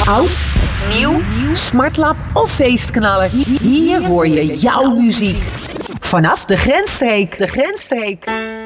Oud, nieuw, smartlap of feestknaller. Hier hoor je jouw muziek. Vanaf de Grensstreek.